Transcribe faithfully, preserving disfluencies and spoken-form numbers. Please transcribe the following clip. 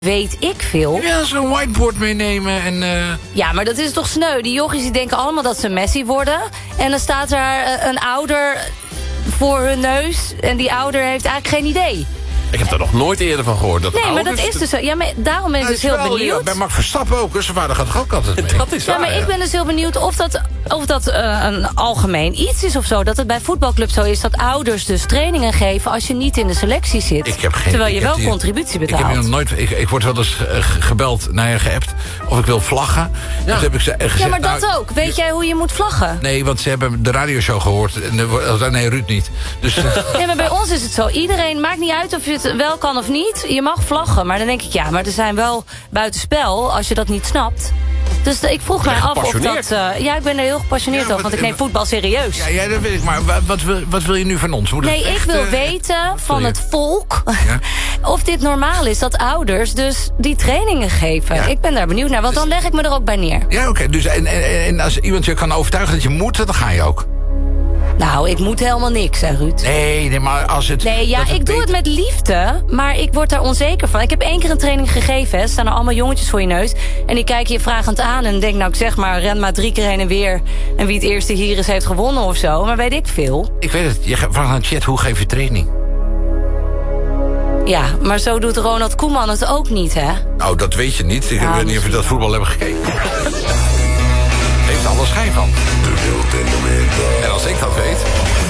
Weet ik veel. Ja, zo'n whiteboard meenemen en... Uh... Ja, maar dat is toch sneu. Die jochies die denken allemaal dat ze Messi worden. En dan staat er uh, een ouder voor hun neus. En die ouder heeft eigenlijk geen idee. Ik heb daar nog nooit eerder van gehoord. Dat nee, ouders... maar dat is dus zo. Ja, maar daarom ben ik nou, dus heel wel, benieuwd. Ja, bij Max Verstappen ook. Zijn vader gaat er ook altijd mee. Dat is waar, ja, maar ja. ik ben dus heel benieuwd of dat, of dat uh, een algemeen iets is of zo. Dat het bij voetbalclubs zo is dat ouders dus trainingen geven als je niet in de selectie zit. Ik heb geen, terwijl je ik wel die, contributie betaalt. Ik, heb nog nooit, ik, ik word wel eens gebeld, nou ja, geappt, of ik wil vlaggen. Ja, heb ik ze, gezegd, ja maar dat nou, ook. Weet jij hoe je moet vlaggen? Nee, want ze hebben de radioshow gehoord. En, nee, Ruud niet. Dus, nee, maar bij ons is het zo. Iedereen, maakt niet uit of je het wel kan of niet. Je mag vlaggen, maar dan denk ik, ja, maar er zijn wel buitenspel als je dat niet snapt. Dus ik vroeg mij af of dat... Uh, ja, ik ben er heel gepassioneerd ja, over, want ik neem voetbal serieus. Ja, ja, dat weet ik. Maar wat, wat, wil, wat wil je nu van ons? Moet nee, echt, ik wil uh, weten van het volk... Ja? of dit normaal is, dat ouders dus die trainingen geven. Ja. Ik ben daar benieuwd naar, want dan leg ik me er ook bij neer. Ja, oké. Okay. Dus en, en, en als iemand je kan overtuigen dat je moet, dan ga je ook. Nou, ik moet helemaal niks, hè, Ruud. Nee, nee, maar als het... Nee, ja, ik doe het met liefde, maar ik word daar onzeker van. Ik heb één keer een training gegeven, hè. Er staan er allemaal jongetjes voor je neus. En die kijken je vragend aan en denk, nou, ik zeg maar, ren maar drie keer heen en weer. En wie het eerste hier is, heeft gewonnen of zo. Maar weet ik veel. Ik weet het. Je vraagt aan de chat, hoe geef je training? Ja, maar zo doet Ronald Koeman het ook niet, hè? Nou, dat weet je niet. Ik nou, weet niet of je dat voetbal hebben gekeken. Heeft er alle schijn van. En als ik dat weet...